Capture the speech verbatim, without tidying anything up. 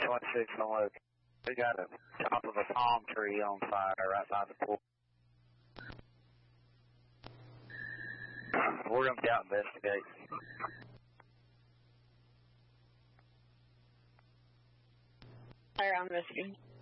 twenty-six on location. We got a top of a palm tree on fire right by the pool. We're going to be out investigating. Fire on rescue.